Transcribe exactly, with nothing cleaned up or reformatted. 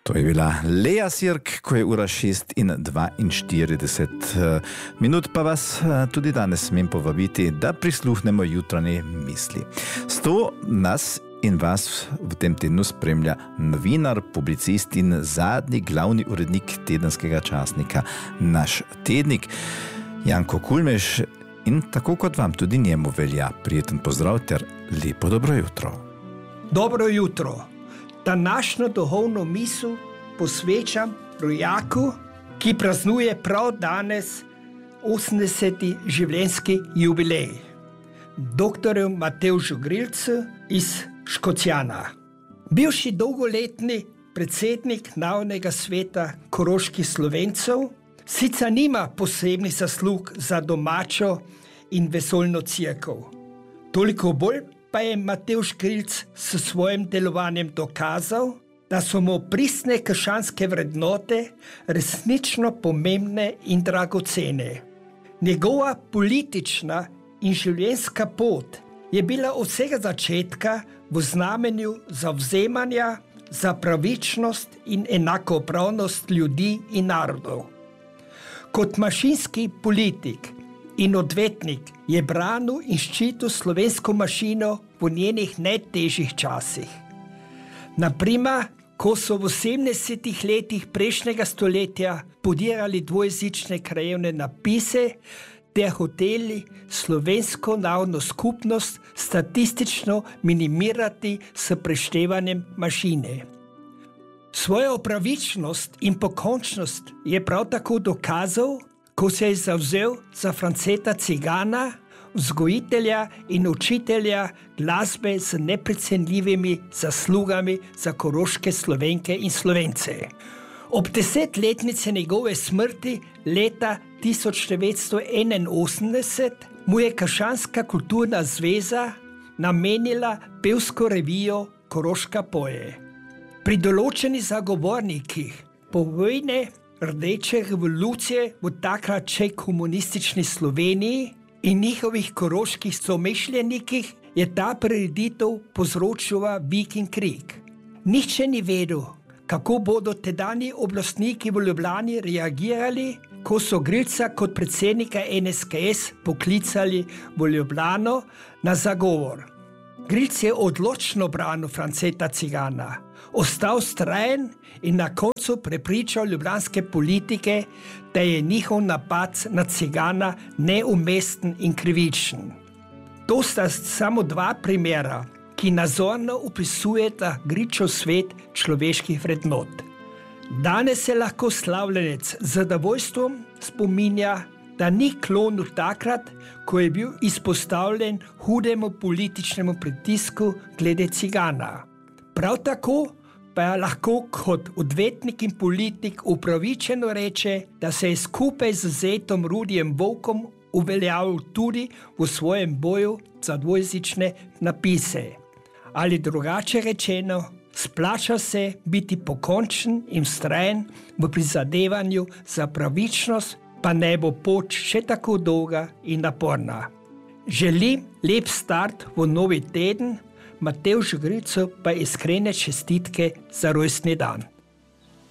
To je bila Lea Sirk, ko je ura šest in dvainštirideset minut, pa vas tudi danes smem povabiti, da prisluhnemo jutranji misli. Sto nas in vas v tem tednu spremlja novinar, publicist in zadnji glavni urednik tedenskega časnika Naš tednik, Janko Kulmeš, in tako kot vam tudi njemu velja prijeten pozdrav ter lepo dobro jutro. Dobro jutro. Današnjo duhovno misel posvečam rojaku, ki praznuje prav danes osemdeseti življenjski jubilej, doktorju Matevžu Grilcu iz Škocjana. Bivši dolgoletni predsednik Narodnega sveta koroških Slovencev sicer nima posebnih zaslug za domačo in vesoljno cerkev. Toliko bolj pa je Matevž Grilc s svojim delovanjem dokazal, da so mu pristne krščanske vrednote resnično pomembne in dragocene. Njegova politična in življenjska pot je bila od vsega začetka v znamenju zavzemanja za pravičnost in enakopravnost ljudi in narodov. Kot manjšinski politik in odvetnik je branil in ščitil slovensko manjšino v njenih najtežjih časih. Naprimer, ko so v osemdesetih letih prejšnjega stoletja podirali dvojezične krajevne napise ter hoteli slovensko narodno skupnost statistično minimirati s preštevanjem manjšine. Svojo pravičnost in pokončnost je prav tako dokazal, ko se je zavzel za Franceta Cigana, vzgojitelja in učitelja glasbe z neprecenljivimi zaslugami za koroške Slovenke in Slovence. Ob desetletnici njegove smrti leta tisoč devetsto enainosemdeset mu je Krščanska kulturna zveza namenila pevsko revijo Koroška poje. Pri določenih zagovornikih povojne rdeče revolucije v takrat še komunistični Sloveniji in njihovih koroških somišljenikih je ta prireditev povzročila vik in krik. Nihče ni vedel, kako bodo tedanji oblastniki v Ljubljani reagirali, ko so Grilca kot predsednika N S K S poklicali v Ljubljano na zagovor. Grilc je odločno branil Franceta Cigana, ostal vztrajen in na koncu prepričal ljubljanske politike, da je njihov napad na Cigana neumesten in krivičen. To sta samo dva primera, ki nazorno opisujeta Grilčev svet človeških vrednot. Danes se lahko slavljenec z zadovoljstvom spominja, da ni klonil takrat, ko je bil izpostavljen hudemu političnemu pritisku glede Cigana. Prav tako pa je lahko kot odvetnik in politik upravičeno reče, da se je skupaj z zetom Rudijem Volkom uveljavil tudi v svojem boju za dvojezične napise. Ali drugače rečeno, splača se biti pokončen in vztrajen v prizadevanju za pravičnost, pa ne bo pot še tako dolga in naporna. Želim lep start v novi teden, Matevžu Grilcu pa iskrene čestitke za rojstni dan.